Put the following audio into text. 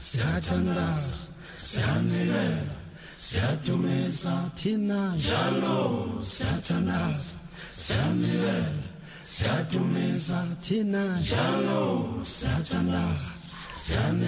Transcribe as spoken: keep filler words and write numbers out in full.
siyathandaza, siyanikela, siyadumisa thina njalo, siyathandaza, siyanikela, siyadumisa thina njalo, siyathandaza, siyanikela.